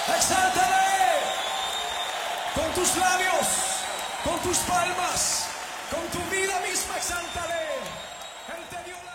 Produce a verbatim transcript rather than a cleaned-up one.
Exáltale con tus labios, con tus palmas, con tu vida misma, exáltale. Él te dio